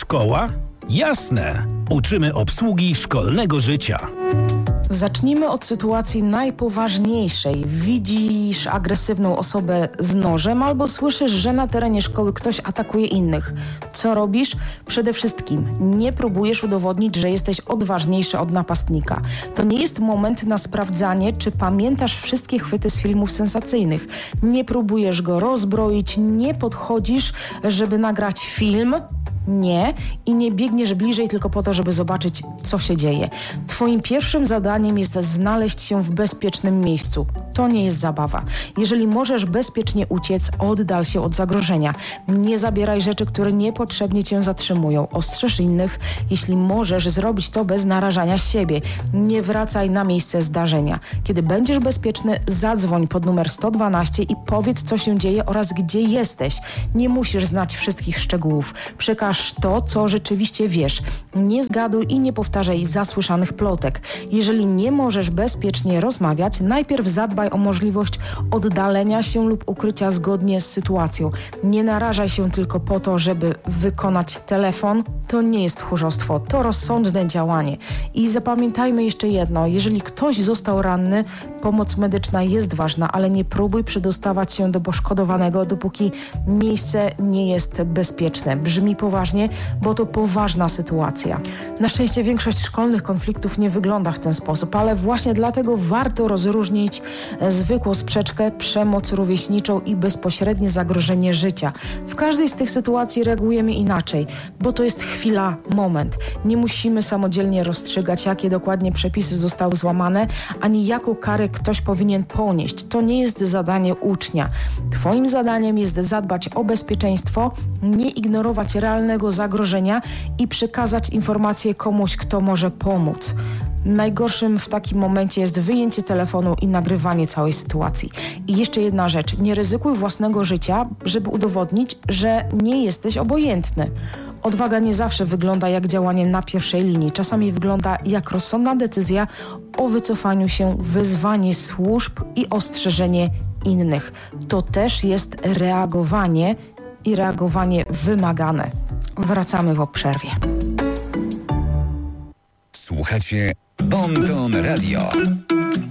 Szkoła? Jasne. Uczymy obsługi szkolnego życia. Zacznijmy od sytuacji najpoważniejszej. Widzisz agresywną osobę z nożem albo słyszysz, że na terenie szkoły ktoś atakuje innych. Co robisz? Przede wszystkim nie próbujesz udowodnić, że jesteś odważniejszy od napastnika. To nie jest moment na sprawdzanie, czy pamiętasz wszystkie chwyty z filmów sensacyjnych. Nie próbujesz go rozbroić, nie podchodzisz, żeby nagrać film. Nie. I nie biegniesz bliżej tylko po to, żeby zobaczyć, co się dzieje. Twoim pierwszym zadaniem jest znaleźć się w bezpiecznym miejscu. To nie jest zabawa. Jeżeli możesz bezpiecznie uciec, oddal się od zagrożenia. Nie zabieraj rzeczy, które niepotrzebnie cię zatrzymują. Ostrzeż innych, jeśli możesz zrobić to bez narażania siebie. Nie wracaj na miejsce zdarzenia. Kiedy będziesz bezpieczny, zadzwoń pod numer 112 i powiedz, co się dzieje oraz gdzie jesteś. Nie musisz znać wszystkich szczegółów. Przekaż to, co rzeczywiście wiesz. Nie zgaduj i nie powtarzaj zasłyszanych plotek. Jeżeli nie możesz bezpiecznie rozmawiać, najpierw zadbaj o możliwość oddalenia się lub ukrycia zgodnie z sytuacją. Nie narażaj się tylko po to, żeby wykonać telefon. To nie jest tchórzostwo, to rozsądne działanie. I zapamiętajmy jeszcze jedno, jeżeli ktoś został ranny, pomoc medyczna jest ważna, ale nie próbuj przedostawać się do poszkodowanego, dopóki miejsce nie jest bezpieczne. Brzmi poważnie, bo to poważna sytuacja. Na szczęście większość szkolnych konfliktów nie wygląda w ten sposób, ale właśnie dlatego warto rozróżnić zwykłą sprzeczkę, przemoc rówieśniczą i bezpośrednie zagrożenie życia. W każdej z tych sytuacji reagujemy inaczej, bo to jest chwila, moment. Nie musimy samodzielnie rozstrzygać, jakie dokładnie przepisy zostały złamane, ani jaką karę ktoś powinien ponieść. To nie jest zadanie ucznia. Twoim zadaniem jest zadbać o bezpieczeństwo, nie ignorować realnego zagrożenia i przekazać informację komuś, kto może pomóc. Najgorszym w takim momencie jest wyjęcie telefonu i nagrywanie całej sytuacji. I jeszcze jedna rzecz. Nie ryzykuj własnego życia, żeby udowodnić, że nie jesteś obojętny. Odwaga nie zawsze wygląda jak działanie na pierwszej linii. Czasami wygląda jak rozsądna decyzja o wycofaniu się, wezwanie służb i ostrzeżenie innych. To też jest reagowanie i reagowanie wymagane. Wracamy po przerwie. Słuchacie Bon Ton Radio.